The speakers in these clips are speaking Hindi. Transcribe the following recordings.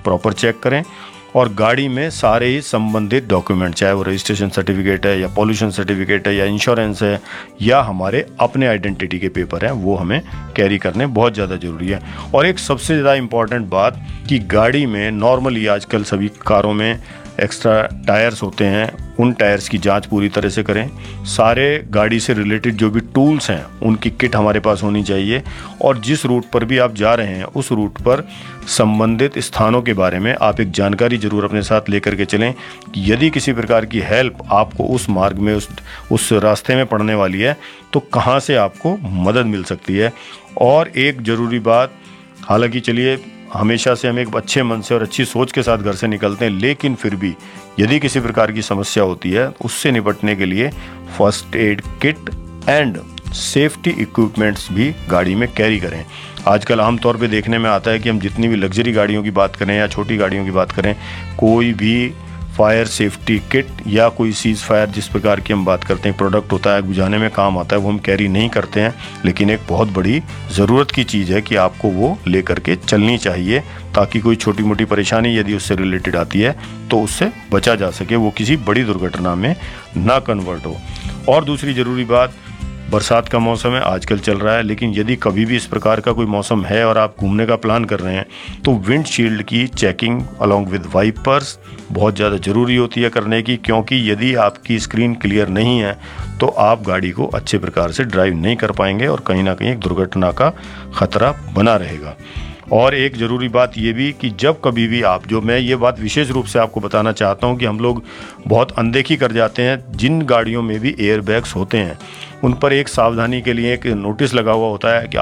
प्रॉपर चेक करें और गाड़ी में सारे ही संबंधित डॉक्यूमेंट, चाहे वो रजिस्ट्रेशन सर्टिफिकेट है या पॉल्यूशन सर्टिफिकेट है या इंश्योरेंस है या हमारे अपने आइडेंटिटी के पेपर हैं, वो हमें कैरी करने बहुत ज़्यादा ज़रूरी है। और एक सबसे ज़्यादा इम्पॉर्टेंट बात कि गाड़ी में नॉर्मली आजकल सभी कारों में एक्स्ट्रा टायर्स होते हैं, उन टायर्स की जांच पूरी तरह से करें। सारे गाड़ी से रिलेटेड जो भी टूल्स हैं उनकी किट हमारे पास होनी चाहिए और जिस रूट पर भी आप जा रहे हैं उस रूट पर संबंधित स्थानों के बारे में आप एक जानकारी ज़रूर अपने साथ लेकर के चलें कि यदि किसी प्रकार की हेल्प आपको उस मार्ग में उस रास्ते में पड़ने वाली है तो कहाँ से आपको मदद मिल सकती है। और एक ज़रूरी बात, हालांकि चलिए हमेशा से हम एक अच्छे मन से और अच्छी सोच के साथ घर से निकलते हैं, लेकिन फिर भी यदि किसी प्रकार की समस्या होती है उससे निपटने के लिए first aid kit and safety equipments भी गाड़ी में कैरी करें। आजकल आमतौर पे देखने में आता है कि हम जितनी भी लग्जरी गाड़ियों की बात करें या छोटी गाड़ियों की बात करें, कोई भी फायर सेफ्टी किट या कोई सीज फायर जिस प्रकार की हम बात करते हैं प्रोडक्ट होता है बुझाने में काम आता है, वो हम कैरी नहीं करते हैं। लेकिन एक बहुत बड़ी ज़रूरत की चीज़ है कि आपको वो लेकर के चलनी चाहिए ताकि कोई छोटी मोटी परेशानी यदि उससे रिलेटेड आती है तो उससे बचा जा सके, वो किसी बड़ी दुर्घटना में ना कन्वर्ट हो। और दूसरी ज़रूरी बात, बरसात का मौसम है आजकल चल रहा है, लेकिन यदि कभी भी इस प्रकार का कोई मौसम है और आप घूमने का प्लान कर रहे हैं तो विंडशील्ड की चेकिंग अलोंग विद वाइपर्स बहुत ज़्यादा ज़रूरी होती है करने की, क्योंकि यदि आपकी स्क्रीन क्लियर नहीं है तो आप गाड़ी को अच्छे प्रकार से ड्राइव नहीं कर पाएंगे और कहीं ना कहीं एक दुर्घटना का खतरा बना रहेगा। और एक ज़रूरी बात ये भी कि जब कभी भी आप, जो मैं ये बात विशेष रूप से आपको बताना चाहता हूँ कि हम लोग बहुत अनदेखी कर जाते हैं, जिन गाड़ियों में भी एयर बैग्स होते हैं उन पर एक सावधानी के लिए एक नोटिस लगा हुआ होता है कि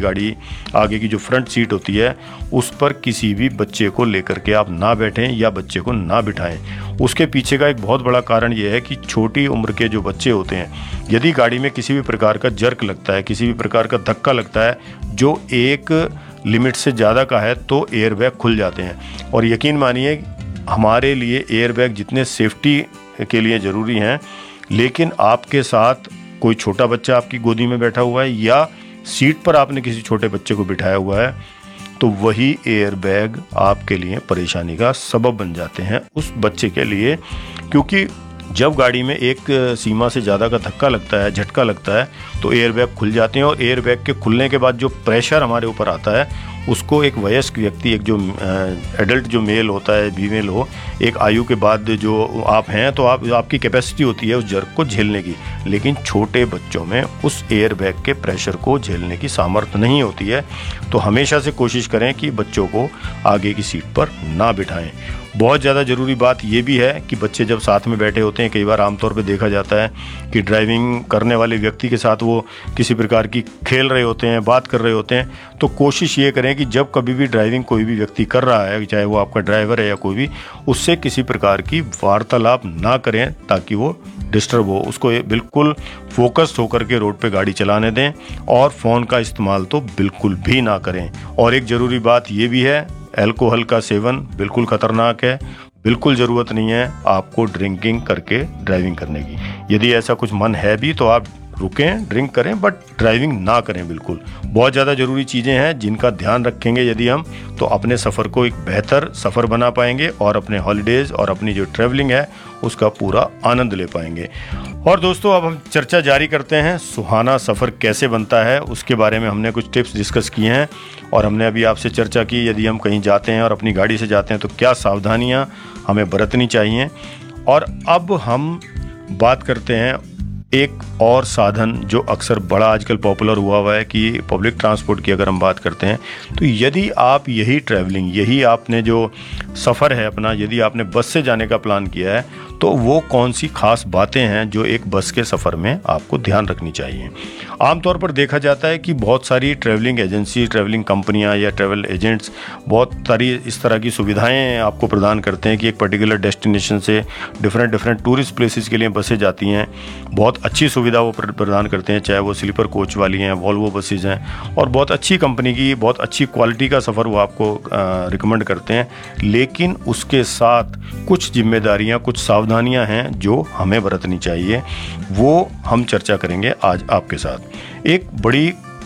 आगे की जो फ्रंट सीट होती है उस पर किसी भी बच्चे को लेकर के आप ना बैठें या बच्चे को ना बिठाएं। उसके पीछे का एक बहुत बड़ा कारण ये है कि छोटी उम्र के जो बच्चे होते हैं, यदि गाड़ी में किसी भी प्रकार का जर्क लगता है, किसी भी प्रकार का धक्का लगता है जो एक लिमिट से ज़्यादा का है, तो एयर बैग खुल जाते हैं। और यकीन मानिए हमारे लिए एयर बैग जितने सेफ्टी के लिए ज़रूरी हैं, लेकिन आपके साथ कोई छोटा बच्चा आपकी गोदी में बैठा हुआ है या सीट पर आपने किसी छोटे बच्चे को बिठाया हुआ है तो वही एयर बैग आपके लिए परेशानी का सबब बन जाते हैं उस बच्चे के लिए। क्योंकि जब गाड़ी में एक सीमा से ज़्यादा का धक्का लगता है, झटका लगता है, तो एयर बैग खुल जाते हैं और एयर बैग के खुलने के बाद जो प्रेशर हमारे ऊपर आता है उसको एक वयस्क व्यक्ति, एक जो एडल्ट जो मेल होता है, फीमेल हो, एक आयु के बाद जो आप हैं तो आपकी कैपेसिटी होती है उस जर्क को झेलने की, लेकिन छोटे बच्चों में उस एयर बैग के प्रेशर को झेलने की सामर्थ्य नहीं होती है। तो हमेशा से कोशिश करें कि बच्चों को आगे की सीट पर ना बिठाएं। बहुत ज़्यादा ज़रूरी बात ये भी है कि बच्चे जब साथ में बैठे होते हैं, कई बार आमतौर पे देखा जाता है कि ड्राइविंग करने वाले व्यक्ति के साथ वो किसी प्रकार की खेल रहे होते हैं, बात कर रहे होते हैं, तो कोशिश ये करें कि जब कभी भी ड्राइविंग कोई भी व्यक्ति कर रहा है, चाहे वो आपका ड्राइवर है या कोई भी, उससे किसी प्रकार की वार्तालाप ना करें ताकि वो डिस्टर्ब हो। उसको बिल्कुल फोकस होकर के रोड पे गाड़ी चलाने दें और फ़ोन का इस्तेमाल तो बिल्कुल भी ना करें। और एक ज़रूरी बात ये भी है, अल्कोहल का सेवन बिल्कुल ख़तरनाक है, बिल्कुल ज़रूरत नहीं है आपको ड्रिंकिंग करके ड्राइविंग करने की। यदि ऐसा कुछ मन है भी तो आप रुकें, ड्रिंक करें, बट ड्राइविंग ना करें बिल्कुल। बहुत ज़्यादा ज़रूरी चीज़ें हैं जिनका ध्यान रखेंगे यदि हम, तो अपने सफ़र को एक बेहतर सफ़र बना पाएंगे और अपने हॉलीडेज़ और अपनी जो ट्रैवलिंग है उसका पूरा आनंद ले पाएंगे। और दोस्तों, अब हम चर्चा जारी करते हैं, सुहाना सफ़र कैसे बनता है उसके बारे में हमने कुछ टिप्स डिस्कस किए हैं और हमने अभी आपसे चर्चा की यदि हम कहीं जाते हैं और अपनी गाड़ी से जाते हैं तो क्या सावधानियां हमें बरतनी चाहिए। और अब हम बात करते हैं एक और साधन जो अक्सर बड़ा आजकल पॉपुलर हुआ है कि पब्लिक ट्रांसपोर्ट की अगर हम बात करते हैं तो यदि आप यही ट्रैवलिंग, यही आपने जो सफ़र है अपना, यदि आपने बस से जाने का प्लान किया है तो वो कौन सी खास बातें हैं जो एक बस के सफ़र में आपको ध्यान रखनी चाहिए। आमतौर पर देखा जाता है कि बहुत सारी ट्रैवलिंग एजेंसी, ट्रैवलिंग कंपनियां या ट्रैवल एजेंट्स बहुत सारी इस तरह की सुविधाएं आपको प्रदान करते हैं कि एक पर्टिकुलर डेस्टिनेशन से डिफरेंट टूरिस्ट प्लेसेस के लिए बसें जाती हैं। बहुत अच्छी सुविधा वो प्रदान करते हैं, चाहे वो स्लीपर कोच वाली हैं, वॉल्वो बसेज हैं, और बहुत अच्छी कंपनी की, बहुत अच्छी क्वालिटी का सफ़र वो आपको रिकमेंड करते हैं। लेकिन उसके साथ कुछ जिम्मेदारियां, कुछ सावधानियां हैं जो हमें बरतनी चाहिए, वो हम चर्चा करेंगे आज आपके साथ। एक बड़ी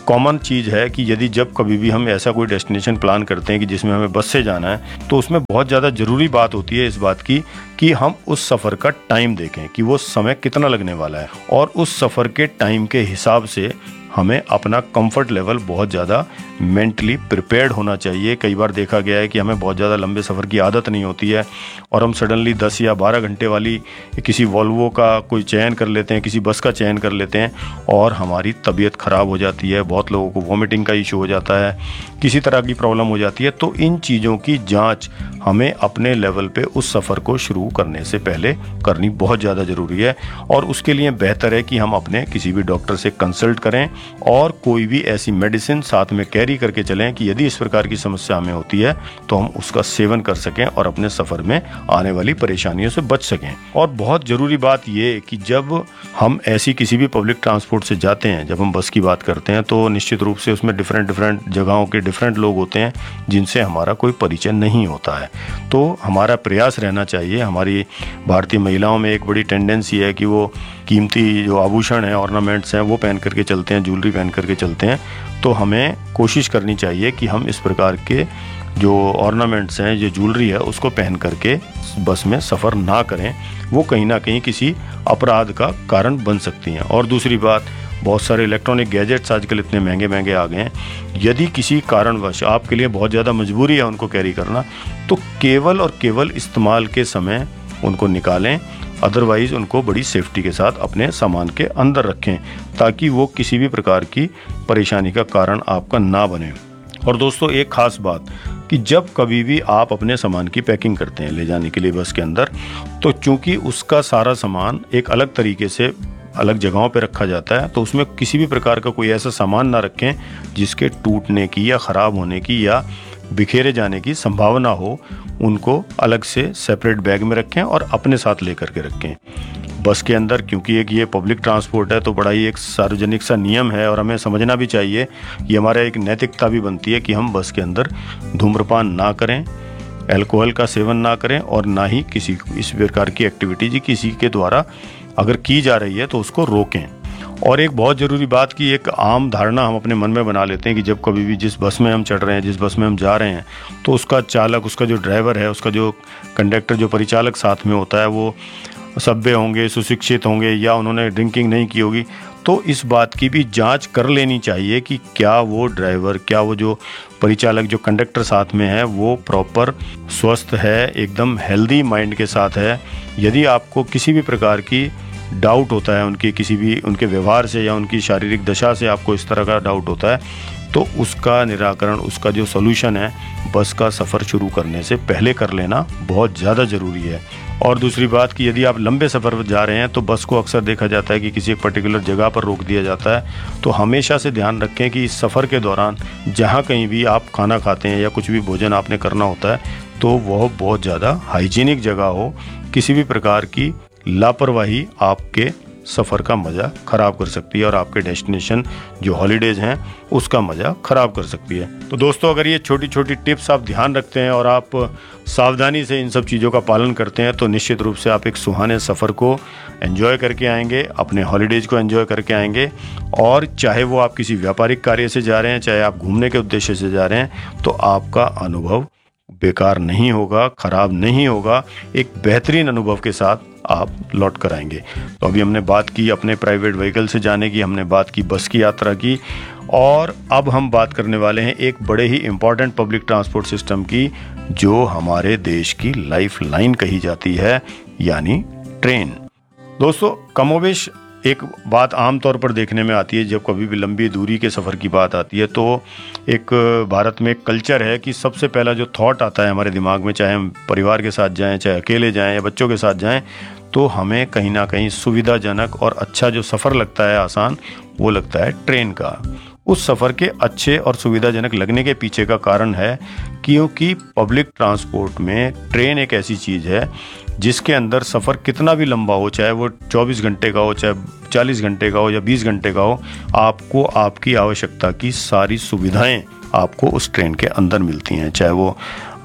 कॉमन चीज़ है कि यदि जब कभी भी हम ऐसा कोई डेस्टिनेशन प्लान करते हैं कि जिसमें हमें बस से जाना है, तो उसमें बहुत ज़्यादा ज़रूरी बात होती है इस बात की कि हम उस सफ़र का टाइम देखें कि वो समय कितना लगने वाला है, और उस सफ़र के टाइम के हिसाब से हमें अपना कंफर्ट लेवल बहुत ज़्यादा मेंटली प्रिपेयर्ड होना चाहिए। कई बार देखा गया है कि हमें बहुत ज़्यादा लंबे सफ़र की आदत नहीं होती है और हम सडनली 10 या 12 घंटे वाली किसी वॉल्वो का कोई चयन कर लेते हैं, किसी बस का चयन कर लेते हैं और हमारी तबीयत ख़राब हो जाती है। बहुत लोगों को वॉमिटिंग का इशू हो जाता है, किसी तरह की प्रॉब्लम हो जाती है। तो इन चीज़ों की जाँच हमें अपने लेवल पे उस सफ़र को शुरू करने से पहले करनी बहुत ज़्यादा ज़रूरी है, और उसके लिए बेहतर है कि हम अपने किसी भी डॉक्टर से कंसल्ट करें और कोई भी ऐसी मेडिसिन साथ में कैरी करके चलें कि यदि इस प्रकार की समस्या हमें होती है तो हम उसका सेवन कर सकें और अपने सफ़र में आने वाली परेशानियों से बच सकें। और बहुत ज़रूरी बात ये कि जब हम ऐसी किसी भी पब्लिक ट्रांसपोर्ट से जाते हैं, जब हम बस की बात करते हैं, तो निश्चित रूप से उसमें डिफरेंट जगहों के डिफरेंट लोग होते हैं जिनसे हमारा कोई परिचय नहीं होता है। तो हमारा प्रयास रहना चाहिए, हमारी भारतीय महिलाओं में एक बड़ी टेंडेंसी है कि वो कीमती जो आभूषण हैं, ऑर्नामेंट्स हैं, वो पहन करके चलते हैं, ज्वेलरी पहन करके चलते हैं। तो हमें कोशिश करनी चाहिए कि हम इस प्रकार के जो ऑर्नामेंट्स हैं, जो ज्वेलरी है, उसको पहन करके बस में सफ़र ना करें। वो कहीं ना कहीं किसी अपराध का कारण बन सकती हैं। और दूसरी बात, बहुत सारे इलेक्ट्रॉनिक गैजेट्स आजकल इतने महंगे महंगे आ गए हैं, यदि किसी कारणवश आपके लिए बहुत ज़्यादा मजबूरी है उनको कैरी करना, तो केवल और केवल इस्तेमाल के समय उनको निकालें, अदरवाइज़ उनको बड़ी सेफ्टी के साथ अपने सामान के अंदर रखें ताकि वो किसी भी प्रकार की परेशानी का कारण आपका ना बने। और दोस्तों, एक ख़ास बात कि जब कभी भी आप अपने सामान की पैकिंग करते हैं ले जाने के लिए बस के अंदर, तो चूंकि उसका सारा सामान एक अलग तरीके से अलग जगहों पे रखा जाता है, तो उसमें किसी भी प्रकार का कोई ऐसा सामान ना रखें जिसके टूटने की या ख़राब होने की या बिखेरे जाने की संभावना हो। उनको अलग से सेपरेट बैग में रखें और अपने साथ लेकर के रखें बस के अंदर, क्योंकि एक ये पब्लिक ट्रांसपोर्ट है तो बड़ा ही एक सार्वजनिक सा नियम है और हमें समझना भी चाहिए, ये हमारा एक नैतिकता भी बनती है कि हम बस के अंदर धूम्रपान ना करें, अल्कोहल का सेवन ना करें और ना ही किसी इस प्रकार की एक्टिविटी किसी के द्वारा अगर की जा रही है तो उसको रोकें। और एक बहुत ज़रूरी बात की एक आम धारणा हम अपने मन में बना लेते हैं कि जब कभी भी जिस बस में हम चढ़ रहे हैं, जिस बस में हम जा रहे हैं, तो उसका चालक, उसका जो ड्राइवर है, उसका जो कंडक्टर, जो परिचालक साथ में होता है, वो सभ्य होंगे, सुशिक्षित होंगे या उन्होंने ड्रिंकिंग नहीं की होगी। तो इस बात की भी जांच कर लेनी चाहिए कि क्या वो ड्राइवर, क्या वो जो परिचालक, जो कंडक्टर साथ में है, वो प्रॉपर स्वस्थ है, एकदम हेल्दी माइंड के साथ है। यदि आपको किसी भी प्रकार की डाउट होता है उनकी किसी भी उनके व्यवहार से या उनकी शारीरिक दशा से आपको इस तरह का डाउट होता है, तो उसका निराकरण, उसका जो सॉल्यूशन है, बस का सफ़र शुरू करने से पहले कर लेना बहुत ज़्यादा ज़रूरी है। और दूसरी बात कि यदि आप लंबे सफ़र पर जा रहे हैं तो बस को अक्सर देखा जाता है कि किसी एक पर्टिकुलर जगह पर रोक दिया जाता है। तो हमेशा से ध्यान रखें कि इस सफ़र के दौरान जहाँ कहीं भी आप खाना खाते हैं या कुछ भी भोजन आपने करना होता है, तो वह बहुत ज़्यादा हाइजीनिक जगह हो। किसी भी प्रकार की लापरवाही आपके सफ़र का मज़ा ख़राब कर सकती है और आपके डेस्टिनेशन जो हॉलीडेज़ हैं उसका मज़ा ख़राब कर सकती है। तो दोस्तों, अगर ये छोटी छोटी टिप्स आप ध्यान रखते हैं और आप सावधानी से इन सब चीज़ों का पालन करते हैं, तो निश्चित रूप से आप एक सुहाने सफ़र को एंजॉय करके आएंगे, अपने हॉलीडेज़ को एंजॉय करके आएंगे। और चाहे वो आप किसी व्यापारिक कार्य से जा रहे हैं, चाहे आप घूमने के उद्देश्य से जा रहे हैं, तो आपका अनुभव बेकार नहीं होगा, ख़राब नहीं होगा, एक बेहतरीन अनुभव के साथ आप लौट कर आएंगे। तो अभी हमने बात की अपने प्राइवेट व्हीकल से जाने की, हमने बात की बस की यात्रा की, और अब हम बात करने वाले हैं एक बड़े ही इम्पॉर्टेंट पब्लिक ट्रांसपोर्ट सिस्टम की, जो हमारे देश की लाइफ लाइन कही जाती है, यानी ट्रेन। दोस्तों, कमोबेश एक बात आम तौर पर देखने में आती है जब कभी भी लंबी दूरी के सफ़र की बात आती है, तो एक भारत में एक कल्चर है कि सबसे पहला जो थॉट आता है हमारे दिमाग में, चाहे हम परिवार के साथ जाएं, चाहे अकेले जाएं या बच्चों के साथ जाएं, तो हमें कहीं ना कहीं सुविधाजनक और अच्छा जो सफ़र लगता है, आसान, वो लगता है ट्रेन का। उस सफ़र के अच्छे और सुविधाजनक लगने के पीछे का कारण है क्योंकि पब्लिक ट्रांसपोर्ट में ट्रेन एक ऐसी चीज़ है जिसके अंदर सफ़र कितना भी लंबा हो, चाहे वो 24 घंटे का हो, चाहे 40 घंटे का हो या 20 घंटे का हो, आपको आपकी आवश्यकता की सारी सुविधाएं आपको उस ट्रेन के अंदर मिलती हैं। चाहे वो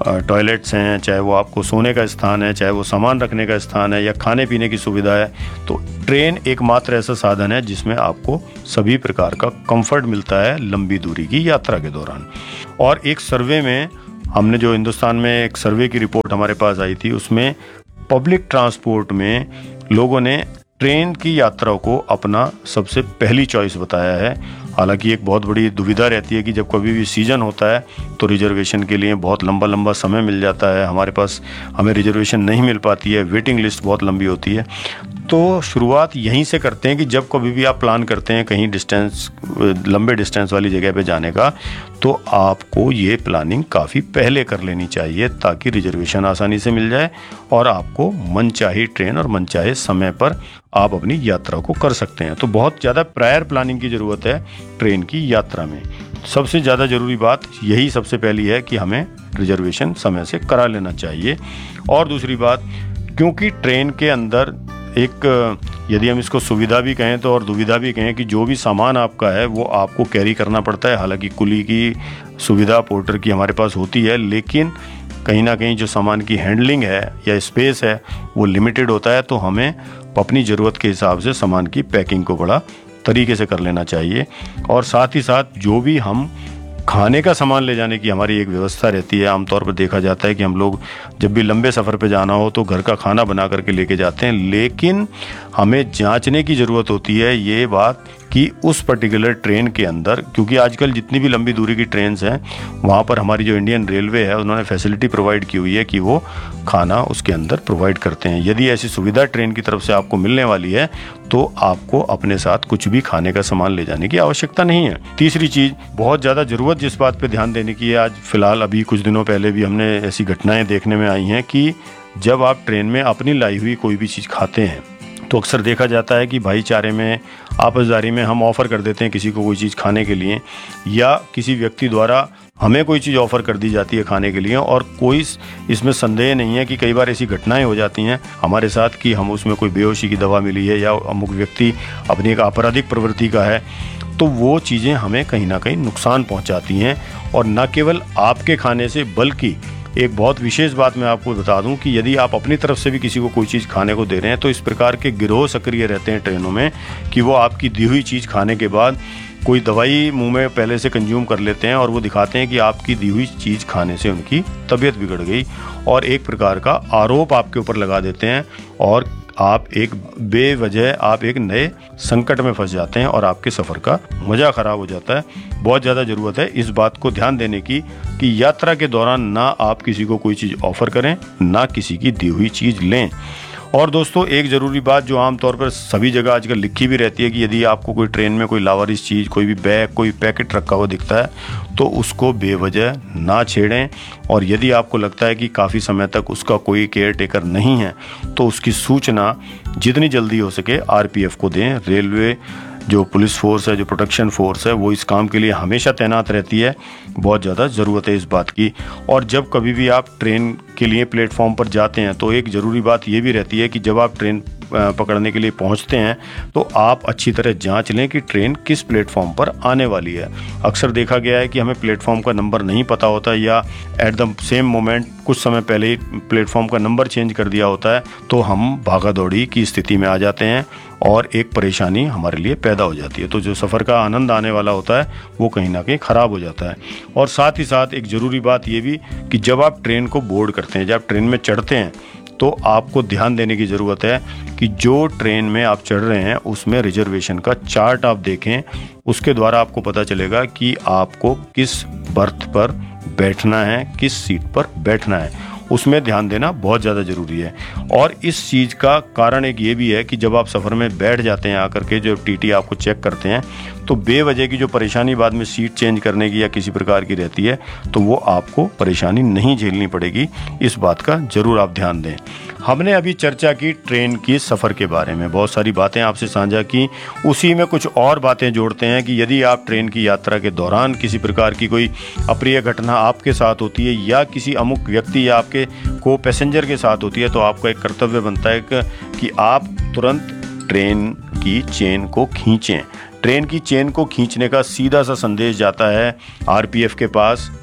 टॉयलेट्स हैं, चाहे वो आपको सोने का स्थान है, चाहे वो सामान रखने का स्थान है या खाने पीने की सुविधा है, तो ट्रेन एकमात्र ऐसा साधन है जिसमें आपको सभी प्रकार का कंफर्ट मिलता है लंबी दूरी की यात्रा के दौरान। और एक सर्वे में हमने जो हिंदुस्तान में एक सर्वे की रिपोर्ट हमारे पास आई थी, उसमें पब्लिक ट्रांसपोर्ट में लोगों ने ट्रेन की यात्रा को अपना सबसे पहली चॉइस बताया है। हालांकि एक बहुत बड़ी दुविधा रहती है कि जब कभी भी सीजन होता है तो रिजर्वेशन के लिए बहुत लंबा लंबा समय मिल जाता है, हमारे पास हमें रिजर्वेशन नहीं मिल पाती है, वेटिंग लिस्ट बहुत लंबी होती है। तो शुरुआत यहीं से करते हैं कि जब कभी भी आप प्लान करते हैं कहीं लंबे डिस्टेंस वाली जगह पे जाने का, तो आपको ये प्लानिंग काफ़ी पहले कर लेनी चाहिए ताकि रिजर्वेशन आसानी से मिल जाए और आपको मनचाही ट्रेन और मनचाहे समय पर आप अपनी यात्रा को कर सकते हैं। तो बहुत ज़्यादा प्रायर प्लानिंग की ज़रूरत है ट्रेन की यात्रा में। सबसे ज़्यादा ज़रूरी बात यही सबसे पहली है कि हमें रिजर्वेशन समय से करा लेना चाहिए। और दूसरी बात, क्योंकि ट्रेन के अंदर एक, यदि हम इसको सुविधा भी कहें तो और दुविधा भी कहें, कि जो भी सामान आपका है वो आपको कैरी करना पड़ता है। हालांकि कुली की सुविधा पोर्टर की हमारे पास होती है, लेकिन कहीं ना कहीं जो सामान की हैंडलिंग है या स्पेस है वो लिमिटेड होता है। तो हमें अपनी ज़रूरत के हिसाब से सामान की पैकिंग को बड़ा तरीके से कर लेना चाहिए। और साथ ही साथ जो भी हम खाने का सामान ले जाने की हमारी एक व्यवस्था रहती है। आमतौर पर देखा जाता है कि हम लोग जब भी लंबे सफ़र पे जाना हो तो घर का खाना बना करके लेके जाते हैं, लेकिन हमें जांचने की ज़रूरत होती है ये बात कि उस पर्टिकुलर ट्रेन के अंदर, क्योंकि आजकल जितनी भी लंबी दूरी की ट्रेन्स हैं वहाँ पर हमारी जो इंडियन रेलवे है उन्होंने फैसिलिटी प्रोवाइड की हुई है कि वो खाना उसके अंदर प्रोवाइड करते हैं। यदि ऐसी सुविधा ट्रेन की तरफ से आपको मिलने वाली है तो आपको अपने साथ कुछ भी खाने का सामान ले जाने की आवश्यकता नहीं है। तीसरी चीज़, बहुत ज़्यादा ज़रूरत जिस बात पर ध्यान देने की है, आज फिलहाल अभी कुछ दिनों पहले भी हमने ऐसी घटनाएँ देखने में आई हैं कि जब आप ट्रेन में अपनी लाई हुई कोई भी चीज़ खाते हैं तो अक्सर देखा जाता है कि भाईचारे में, आपसदारी में हम ऑफ़र कर देते हैं किसी को कोई चीज़ खाने के लिए, या किसी व्यक्ति द्वारा हमें कोई चीज़ ऑफ़र कर दी जाती है खाने के लिए। और कोई इसमें संदेह नहीं है कि कई बार ऐसी घटनाएं हो जाती हैं हमारे साथ कि हम उसमें कोई बेहोशी की दवा मिली है या अमुक व्यक्ति अपनी एक आपराधिक प्रवृत्ति का है, तो वो चीज़ें हमें कहीं ना कहीं नुकसान पहुँचाती हैं। और न केवल आपके खाने से, बल्कि एक बहुत विशेष बात मैं आपको बता दूं कि यदि आप अपनी तरफ से भी किसी को कोई चीज़ खाने को दे रहे हैं तो इस प्रकार के गिरोह सक्रिय रहते हैं ट्रेनों में कि वो आपकी दी हुई चीज़ खाने के बाद कोई दवाई मुंह में पहले से कंज्यूम कर लेते हैं और वो दिखाते हैं कि आपकी दी हुई चीज़ खाने से उनकी तबीयत बिगड़ गई, और एक प्रकार का आरोप आपके ऊपर लगा देते हैं और आप एक बेवजह आप एक नए संकट में फंस जाते हैं और आपके सफ़र का मज़ा ख़राब हो जाता है। बहुत ज़्यादा ज़रूरत है इस बात को ध्यान देने की कि यात्रा के दौरान ना आप किसी को कोई चीज़ ऑफ़र करें, ना किसी की दी हुई चीज़ लें। और दोस्तों, एक ज़रूरी बात जो आमतौर पर सभी जगह आजकल लिखी भी रहती है कि यदि आपको कोई ट्रेन में कोई लावारिस चीज़, कोई भी बैग, कोई पैकेट रखा हुआ दिखता है तो उसको बेवजह ना छेड़ें। और यदि आपको लगता है कि काफ़ी समय तक उसका कोई केयर टेकर नहीं है तो उसकी सूचना जितनी जल्दी हो सके आरपीएफ को दें। रेलवे जो पुलिस फोर्स है, जो प्रोटेक्शन फोर्स है, वो इस काम के लिए हमेशा तैनात रहती है। बहुत ज़्यादा ज़रूरत है इस बात की। और जब कभी भी आप ट्रेन के लिए प्लेटफॉर्म पर जाते हैं तो एक ज़रूरी बात ये भी रहती है कि जब आप ट्रेन पकड़ने के लिए पहुंचते हैं तो आप अच्छी तरह जांच लें कि ट्रेन किस प्लेटफॉर्म पर आने वाली है। अक्सर देखा गया है कि हमें प्लेटफॉर्म का नंबर नहीं पता होता या एट द सेम मोमेंट कुछ समय पहले ही प्लेटफॉर्म का नंबर चेंज कर दिया होता है, तो हम भागा दौड़ी की स्थिति में आ जाते हैं और एक परेशानी हमारे लिए पैदा हो जाती है। तो जो सफ़र का आनंद आने वाला होता है वो कहीं ना कहीं ख़राब हो जाता है। और साथ ही साथ एक ज़रूरी बात ये भी कि जब आप ट्रेन को बोर्ड करते हैं, जब आप ट्रेन में चढ़ते हैं, तो आपको ध्यान देने की ज़रूरत है कि जो ट्रेन में आप चढ़ रहे हैं उसमें रिजर्वेशन का चार्ट आप देखें। उसके द्वारा आपको पता चलेगा कि आपको किस बर्थ पर बैठना है, किस सीट पर बैठना है, उसमें ध्यान देना बहुत ज़्यादा ज़रूरी है। और इस चीज़ का कारण एक ये भी है कि जब आप सफ़र में बैठ जाते हैं आकर के, जो टीटी आपको चेक करते हैं, तो बेवजह की जो परेशानी बाद में सीट चेंज करने की या किसी प्रकार की रहती है तो वो आपको परेशानी नहीं झेलनी पड़ेगी। इस बात का ज़रूर आप ध्यान दें। हमने अभी चर्चा की ट्रेन की सफ़र के बारे में, बहुत सारी बातें आपसे साझा की। उसी में कुछ और बातें जोड़ते हैं कि यदि आप ट्रेन की यात्रा के दौरान किसी प्रकार की कोई अप्रिय घटना आपके साथ होती है या किसी अमुक व्यक्ति या आपके को पैसेंजर के साथ होती है तो आपका एक कर्तव्य बनता है कि आप तुरंत ट्रेन की चेन को खींचें। ट्रेन की चेन को खींचने का सीधा सा संदेश जाता है आरपीएफ के पास,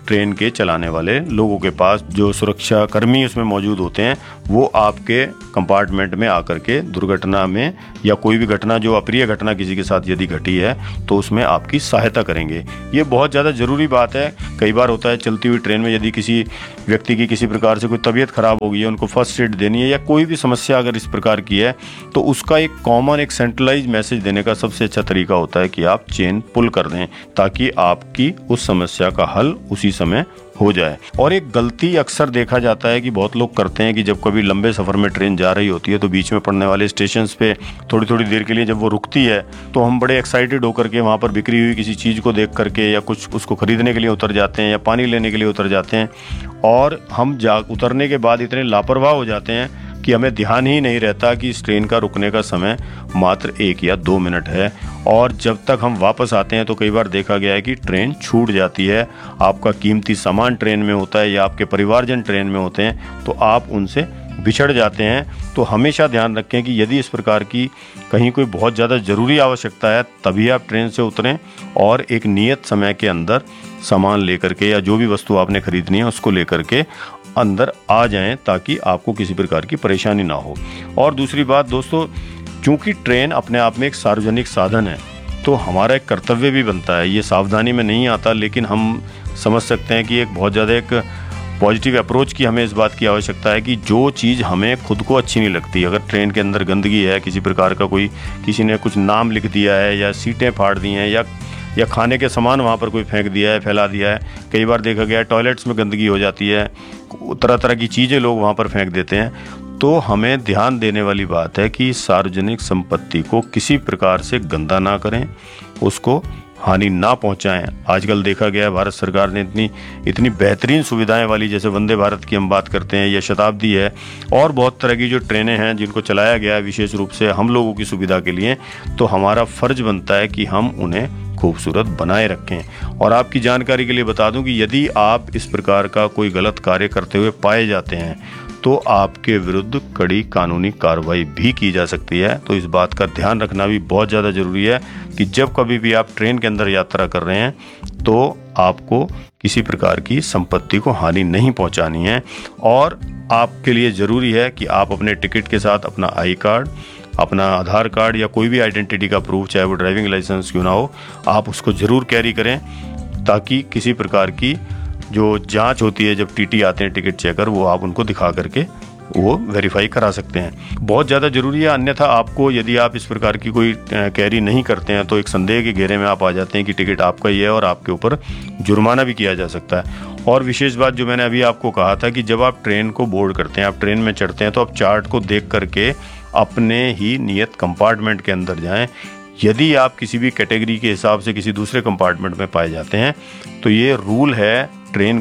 ट्रेन के चलाने वाले लोगों के पास, जो सुरक्षा कर्मी उसमें मौजूद होते हैं, वो आपके कंपार्टमेंट में आकर के दुर्घटना में या कोई भी घटना, जो अप्रिय घटना किसी के साथ यदि घटी है, तो उसमें आपकी सहायता करेंगे। ये बहुत ज़्यादा ज़रूरी बात है। कई बार होता है चलती हुई ट्रेन में यदि किसी व्यक्ति की किसी प्रकार से कोई तबीयत खराब हो गई है, उनको फर्स्ट एड देनी है या कोई भी समस्या अगर इस प्रकार की है, तो उसका एक कॉमन, एक सेंट्रलाइज मैसेज देने का सबसे अच्छा तरीका होता है कि आप चेन पुल कर दें, ताकि आपकी उस समस्या का हल उसी समय हो जाए। और एक गलती अक्सर देखा जाता है कि बहुत लोग करते हैं कि जब कभी लंबे सफ़र में ट्रेन जा रही होती है तो बीच में पड़ने वाले स्टेशन पे थोड़ी थोड़ी देर के लिए जब वो रुकती है तो हम बड़े एक्साइटेड होकर के वहाँ पर बिक्री हुई किसी चीज़ को देख करके या कुछ उसको खरीदने के लिए उतर जाते हैं या पानी लेने के लिए उतर जाते हैं, और हम उतरने के बाद इतने लापरवाह हो जाते हैं कि हमें ध्यान ही नहीं रहता कि इस ट्रेन का रुकने का समय मात्र 1 या 2 मिनट है। और जब तक हम वापस आते हैं तो कई बार देखा गया है कि ट्रेन छूट जाती है, आपका कीमती सामान ट्रेन में होता है या आपके परिवारजन ट्रेन में होते हैं, तो आप उनसे बिछड़ जाते हैं। तो हमेशा ध्यान रखें कि यदि इस प्रकार की कहीं कोई बहुत ज़्यादा ज़रूरी आवश्यकता है, तभी आप ट्रेन से उतरें और एक नियत समय के अंदर सामान लेकर के या जो भी वस्तु आपने खरीदनी है उसको लेकर के अंदर आ जाएं, ताकि आपको किसी प्रकार की परेशानी ना हो। और दूसरी बात दोस्तों, चूंकि ट्रेन अपने आप में एक सार्वजनिक साधन है, तो हमारा एक कर्तव्य भी बनता है। ये सावधानी में नहीं आता, लेकिन हम समझ सकते हैं कि एक बहुत ज़्यादा एक पॉजिटिव अप्रोच की हमें इस बात की आवश्यकता है कि जो चीज़ हमें खुद को अच्छी नहीं लगती, अगर ट्रेन के अंदर गंदगी है, किसी प्रकार का किसी ने कुछ नाम लिख दिया है या सीटें फाड़ दी हैं या खाने के सामान वहाँ पर कोई फेंक दिया है, फैला दिया है, कई बार देखा गया है टॉयलेट्स में गंदगी हो जाती है, तरह तरह की चीज़ें लोग वहाँ पर फेंक देते हैं, तो हमें ध्यान देने वाली बात है कि सार्वजनिक संपत्ति को किसी प्रकार से गंदा ना करें, उसको हानि ना पहुंचाएं। आजकल देखा गया है भारत सरकार ने इतनी बेहतरीन सुविधाएं वाली, जैसे वंदे भारत की हम बात करते हैं या शताब्दी है, और बहुत तरह की जो ट्रेनें हैं जिनको चलाया गया है विशेष रूप से हम लोगों की सुविधा के लिए, तो हमारा फर्ज बनता है कि हम उन्हें खूबसूरत बनाए रखें। और आपकी जानकारी के लिए बता दूं कि यदि आप इस प्रकार का कोई गलत कार्य करते हुए पाए जाते हैं तो आपके विरुद्ध कड़ी कानूनी कार्रवाई भी की जा सकती है। तो इस बात का ध्यान रखना भी बहुत ज़्यादा ज़रूरी है कि जब कभी भी आप ट्रेन के अंदर यात्रा कर रहे हैं तो आपको किसी प्रकार की संपत्ति को हानि नहीं पहुंचानी है। और आपके लिए ज़रूरी है कि आप अपने टिकट के साथ अपना आई कार्ड, अपना आधार कार्ड या कोई भी आइडेंटिटी का प्रूफ, चाहे वो ड्राइविंग लाइसेंस क्यों ना हो, आप उसको ज़रूर कैरी करें, ताकि किसी प्रकार की जो जांच होती है जब टीटी आते हैं टिकट चेकर, वो आप उनको दिखा करके वो वेरीफाई करा सकते हैं। बहुत ज़्यादा ज़रूरी है, अन्यथा आपको यदि आप इस प्रकार की कोई कैरी नहीं करते हैं तो एक संदेह के घेरे में आप आ जाते हैं कि टिकट आपका ही है और आपके ऊपर जुर्माना भी किया जा सकता है। और विशेष बात जो मैंने अभी आपको कहा था कि जब आप ट्रेन को बोर्ड करते हैं, आप ट्रेन में चढ़ते हैं, तो आप चार्ट को देख करके अपने ही नियत कंपार्टमेंट के अंदर जाएं। यदि आप किसी भी कैटेगरी के हिसाब से किसी दूसरे कंपार्टमेंट में पाए जाते हैं तो ये रूल है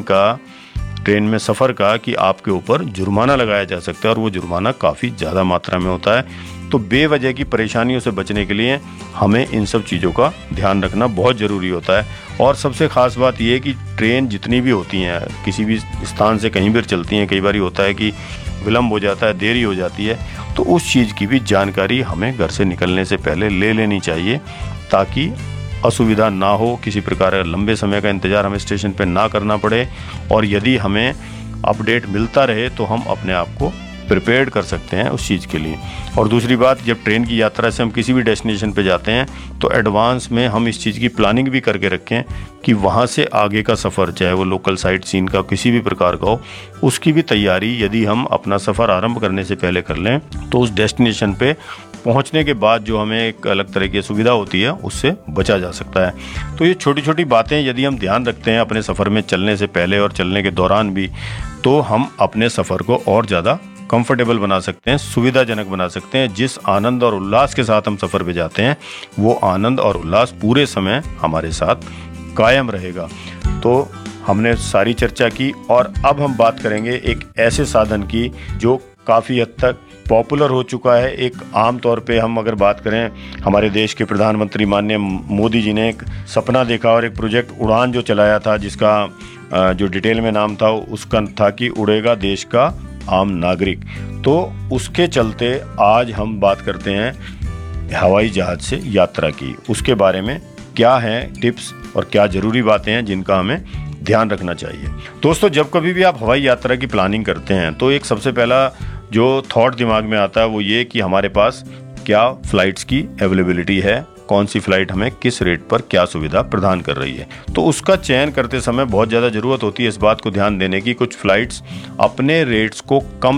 ट्रेन में सफ़र का कि आपके ऊपर जुर्माना लगाया जा सकता है, और वो जुर्माना काफ़ी ज़्यादा मात्रा में होता है। तो बेवजह की परेशानियों से बचने के लिए हमें इन सब चीज़ों का ध्यान रखना बहुत ज़रूरी होता है। और सबसे ख़ास बात यह है कि ट्रेन जितनी भी होती हैं, किसी भी स्थान से कहीं भी चलती हैं, कई बार होता है कि विलम्ब हो जाता है, देरी हो जाती है, तो उस चीज़ की भी जानकारी हमें घर से निकलने से पहले ले लेनी चाहिए, ताकि असुविधा ना हो, किसी प्रकार का लंबे समय का इंतज़ार हमें स्टेशन पे ना करना पड़े। और यदि हमें अपडेट मिलता रहे तो हम अपने आप को प्रिपेयर्ड कर सकते हैं उस चीज़ के लिए। और दूसरी बात, जब ट्रेन की यात्रा से हम किसी भी डेस्टिनेशन पे जाते हैं तो एडवांस में हम इस चीज़ की प्लानिंग भी करके रखें कि वहाँ से आगे का सफ़र, चाहे वो लोकल साइट सीन का किसी भी प्रकार का हो, उसकी भी तैयारी यदि हम अपना सफ़र आरंभ करने से पहले कर लें तो उस डेस्टिनेशन पे पहुंचने के बाद जो हमें एक अलग तरह की सुविधा होती है उससे बचा जा सकता है। तो ये छोटी छोटी बातें यदि हम ध्यान रखते हैं अपने सफ़र में चलने से पहले और चलने के दौरान भी, तो हम अपने सफ़र को और ज़्यादा कंफर्टेबल बना सकते हैं, सुविधाजनक बना सकते हैं। जिस आनंद और उल्लास के साथ हम सफ़र पे जाते हैं वो आनंद और उल्लास पूरे समय हमारे साथ कायम रहेगा। तो हमने सारी चर्चा की और अब हम बात करेंगे एक ऐसे साधन की जो काफ़ी हद तक पॉपुलर हो चुका है। एक आम तौर पे हम अगर बात करें, हमारे देश के प्रधानमंत्री माननीय मोदी जी ने एक सपना देखा और एक प्रोजेक्ट उड़ान जो चलाया था, जिसका जो डिटेल में नाम था उसका था कि उड़ेगा देश का आम नागरिक। तो उसके चलते आज हम बात करते हैं हवाई जहाज़ से यात्रा की। उसके बारे में क्या हैं टिप्स और क्या ज़रूरी बातें हैं जिनका हमें ध्यान रखना चाहिए। दोस्तों, जब कभी भी आप हवाई यात्रा की प्लानिंग करते हैं तो एक सबसे पहला जो थॉट दिमाग में आता है वो ये कि हमारे पास क्या फ्लाइट्स की अवेलेबिलिटी है, कौन सी फ्लाइट हमें किस रेट पर क्या सुविधा प्रदान कर रही है। तो उसका चयन करते समय बहुत ज़्यादा ज़रूरत होती है इस बात को ध्यान देने की, कुछ फ्लाइट्स अपने रेट्स को कम